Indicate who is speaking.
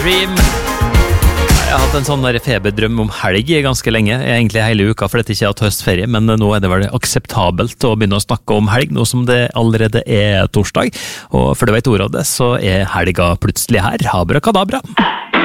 Speaker 1: Dream. Jeg har hatt en sånn feberdrøm om helg ganske lenge, egentlig hele uka, for dette ikke har hatt høstferie, men nå er det vel akseptabelt å begynne å snakke om helg, nå som det allerede er torsdag, og for du vet ordet av det, så er helga plutselig her. Abrakadabra.